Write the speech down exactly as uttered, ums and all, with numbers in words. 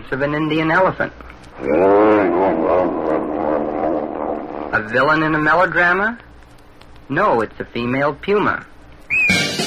parts of an Indian elephant. A villain in a melodrama? No, it's a female puma.